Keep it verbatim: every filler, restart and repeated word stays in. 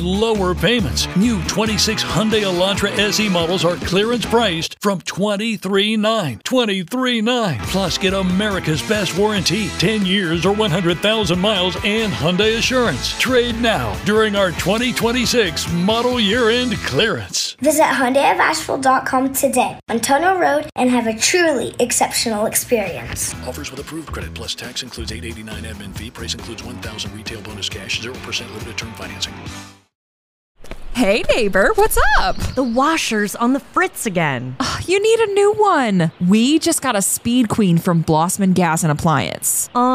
lower payments. New twenty-six Hyundai Elantra S E models are clearance priced from twenty-three thousand nine hundred twenty-three thousand nine hundred Plus, get America's best warranty, ten years or one hundred thousand miles, and Hyundai Assurance. Trade now during our twenty twenty-six model year-end clearance. Visit Hyundai of Asheville dot com today on Tunnel Road and have a truly exceptional experience. Offers with approved credit plus tax includes eight dollars and eighty-nine cents admin fee. Price includes one thousand dollars retail bonus cash, zero percent limited term financing. Hey neighbor, what's up? The washer's on the fritz again. Ugh, you need a new one. We just got a Speed Queen from Blossman Gas and Appliance. Uh,